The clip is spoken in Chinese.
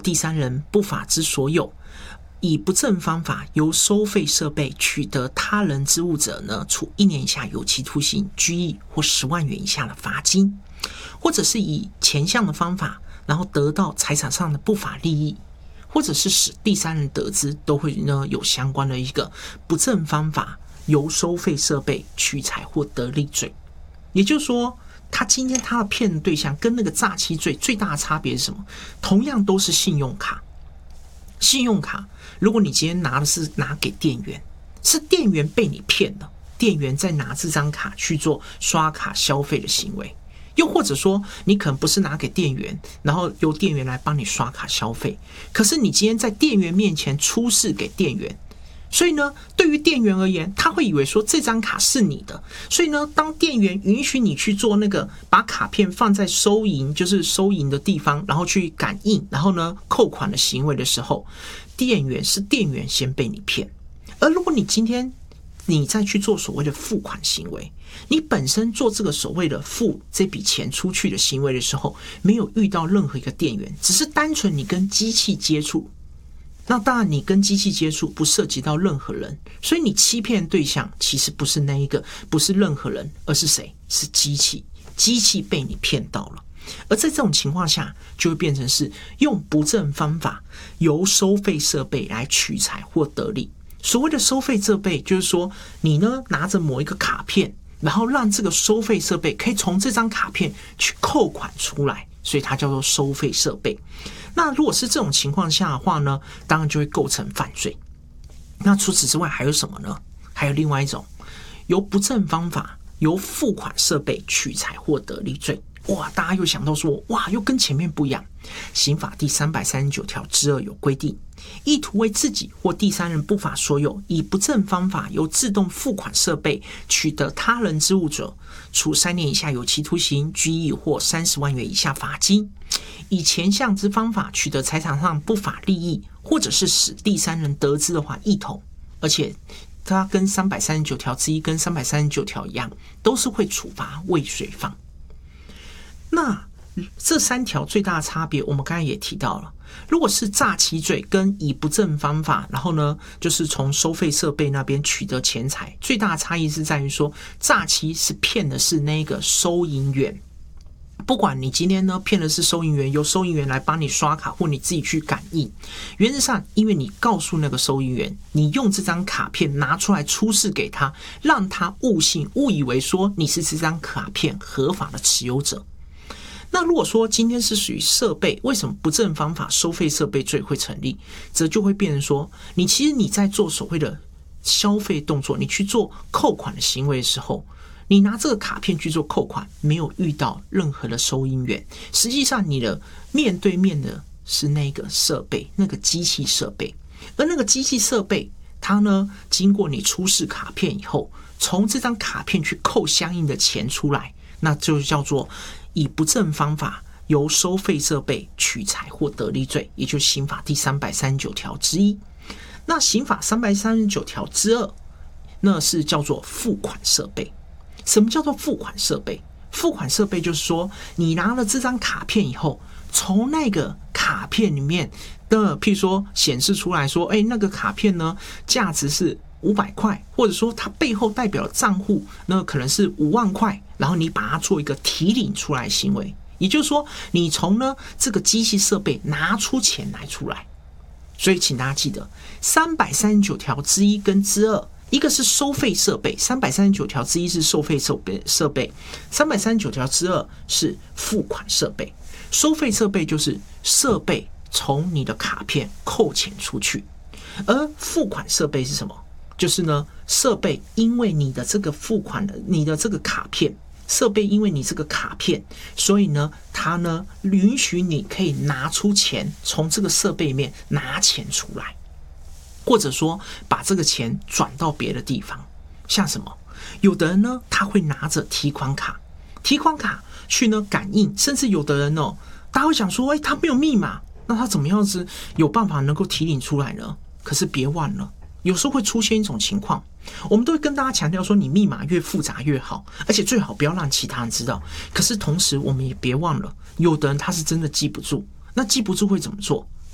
第三人不法之所有，以不正方法由收费设备取得他人之物者呢，处1年以下有期徒刑、拘役或10万元以下的罚金，或者是以前项的方法，然后得到财产上的不法利益，或者是使第三人得知，都会呢有相关的一个不正方法由收费设备取财或得利罪。也就是说，他今天他的骗的对象跟那个诈欺罪最大的差别是什么？同样都是信用卡。信用卡，如果你今天拿的是拿给店员，是店员被你骗了，店员再拿这张卡去做刷卡消费的行为。又或者说，你可能不是拿给店员，然后由店员来帮你刷卡消费，可是你今天在店员面前出示给店员，所以呢，对于店员而言，他会以为说这张卡是你的，所以呢，当店员允许你去做那个把卡片放在收银，就是收银的地方，然后去感应，然后呢扣款的行为的时候，店员先被你骗。而如果你今天你再去做所谓的付款行为，你本身做这个所谓的付这笔钱出去的行为的时候，没有遇到任何一个店员，只是单纯你跟机器接触。那当然你跟机器接触不涉及到任何人，所以你欺骗对象其实不是那一个，不是任何人，而是谁？是机器。机器被你骗到了。而在这种情况下，就会变成是用不正方法由收费设备来取财或得利。所谓的收费设备，就是说你呢拿着某一个卡片，然后让这个收费设备可以从这张卡片去扣款出来，所以它叫做收费设备。那如果是这种情况下的话呢，当然就会构成犯罪。那除此之外还有什么呢？还有另外一种由不正方法由付款设备取财或得利罪。哇，大家又想到说，哇，又跟前面不一样。刑法第339条之2有规定，意图为自己或第三人不法所有，以不正方法由自动付款设备取得他人之物者，处3年以下有期徒刑、拘役或30万元以下罚金。以前项之方法取得财产上不法利益，或者是使第三人得知的话，一同。而且它跟339条之1跟339条一样，都是会处罚未遂犯。那这3条最大的差别，我们刚才也提到了。如果是诈欺罪跟以不正方法，然后呢，就是从收费设备那边取得钱财，最大的差异是在于说，诈欺是骗的是那个收银员。不管你今天呢骗的是收银员，由收银员来帮你刷卡，或你自己去感应，原则上因为你告诉那个收银员，你用这张卡片拿出来出示给他，让他误信，误以为说你是这张卡片合法的持有者。那如果说今天是属于设备，为什么不正方法收费设备罪会成立？则就会变成说，其实你在做所谓的消费动作，你去做扣款的行为的时候，你拿这个卡片去做扣款，没有遇到任何的收银员，实际上你的面对面的是那个设备，那个机器设备。而那个机器设备，它呢经过你出示卡片以后，从这张卡片去扣相应的钱出来，那就叫做以不正方法由收费设备取财或得利罪，也就是刑法第339条之1。那刑法339条之2，那是叫做付款设备。什么叫做付款设备？付款设备就是说，你拿了这张卡片以后，从那个卡片里面的，譬如说显示出来说，那个卡片呢价值是500块，或者说它背后代表的账户那可能是5万块，然后你把它做一个提领出来行为，也就是说你从呢这个机器设备拿出钱来出来。所以请大家记得339条之1跟之2，一个是收费设备，339条之1是收费设备，339条之2是付款设备。收费设备就是设备从你的卡片扣钱出去，而付款设备是什么？就是呢，设备因为你的这个付款的，你的这个卡片，设备因为你这个卡片，所以呢，它呢允许你可以拿出钱，从这个设备里面拿钱出来，或者说把这个钱转到别的地方。像什么？有的人呢，他会拿着提款卡去呢感应，甚至有的人哦，大家会想说，他没有密码，那他怎么样子有办法能够提领出来呢？可是别忘了，有时候会出现一种情况，我们都会跟大家强调说，你密码越复杂越好，而且最好不要让其他人知道。可是同时我们也别忘了，有的人他是真的记不住，那记不住会怎么做？